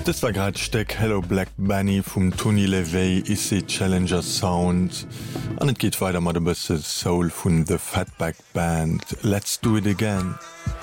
Das war grad Steck Hello Black Bunny vum Tony Levey Issy Challenger Sound. An et geht weiter mat de bësse Soul vun the Fatback Band. Let's do it again.